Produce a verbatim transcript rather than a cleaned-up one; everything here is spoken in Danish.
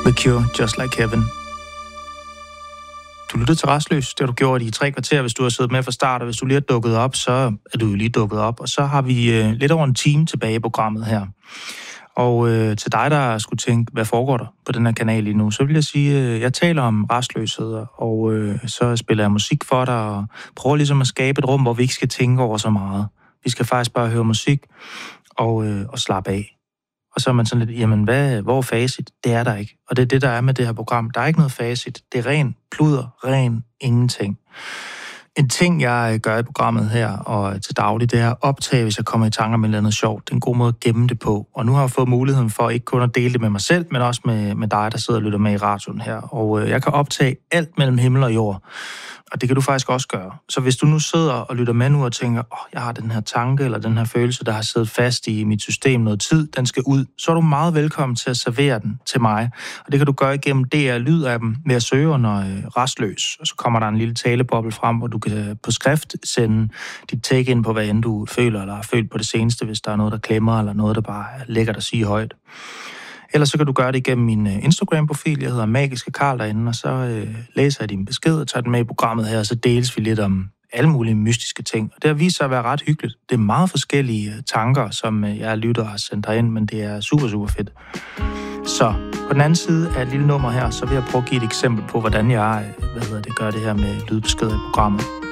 The Cure, Just Like Heaven. Du lytter til Rastløs, det har du gjort i tre kvarter, hvis du har siddet med fra start, og hvis du lige har dukket op, så er du jo lige dukket op, og så har vi øh, lidt over en time tilbage i programmet her. Og øh, til dig, der skulle tænke, hvad foregår der på den her kanal lige nu, så vil jeg sige, øh, jeg taler om rastløshed, og øh, så spiller jeg musik for dig, og prøver ligesom at skabe et rum, hvor vi ikke skal tænke over så meget. Vi skal faktisk bare høre musik og, øh, og slappe af. Og så er man sådan lidt, jamen, hvad, hvor er facit? Det er der ikke. Og det er det, der er med det her program. Der er ikke noget facit. Det er ren pluder, ren ingenting. En ting, jeg gør i programmet her og til daglig, det er at optage, hvis jeg kommer i tanker med noget sjovt. Det er en god måde at gemme det på. Og nu har jeg fået muligheden for ikke kun at dele det med mig selv, men også med, med dig, der sidder og lytter med i radioen her. Og øh, jeg kan optage alt mellem himmel og jord. Og det kan du faktisk også gøre. Så hvis du nu sidder og lytter med nu og tænker, åh, oh, jeg har den her tanke eller den her følelse, der har siddet fast i mit system noget tid, den skal ud, så er du meget velkommen til at servere den til mig. Og det kan du gøre igennem D R-lydappen med at søge under øh, Rastløs. Og så kommer der en lille taleboble frem, hvor du kan på skrift sende dit take ind på, hvad end du føler eller har følt på det seneste, hvis der er noget, der klemmer, eller noget, der bare er lækkert at sige højt. Ellers så kan du gøre det igennem min Instagram-profil. Jeg hedder Magiske Karl derinde, og så øh, læser jeg din besked og tager den med i programmet her, og så deles vi lidt om alle mulige mystiske ting. Og det har vist sig at være ret hyggeligt. Det er meget forskellige tanker, som jeg lytter og har sendt ind, men det er super, super fedt. Så på den anden side af et lille nummer her, så vil jeg prøve at give et eksempel på, hvordan jeg hvad hedder det, gør det her med lydbeskeder i programmet.